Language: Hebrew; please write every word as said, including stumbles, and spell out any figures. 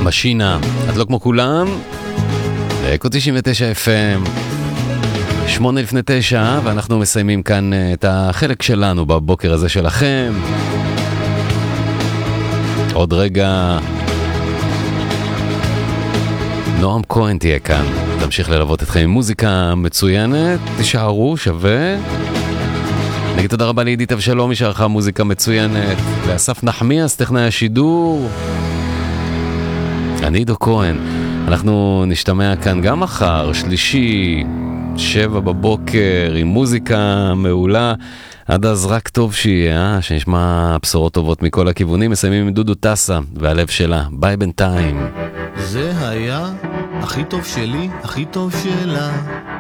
משינה, את לא כמו כולם, אקו תשעים ותשע אף אם, שמונה לפני תשע, ואנחנו מסיימים כאן את החלק שלנו בבוקר הזה שלכם. עוד רגע נועם כהן תהיה כאן, תמשיך ללוות אתכם עם מוזיקה מצוינת, תישארו, שווה. נגיד תודה רבה לעידית אבשלום, שערכה מוזיקה מצוינת, לאסף נחמיאס, טכנאי השידור. אני עידו כהן, אנחנו נשתמע כאן גם מחר, שלישי, שבע בבוקר, עם מוזיקה מעולה. עד אז רק טוב שיהיה, אה? שנשמע בשורות טובות מכל הכיוונים. מסיימים עם דודו טסה והלב שלה. ביי בינתיים. זה היה הכי טוב שלי, הכי טוב שלה.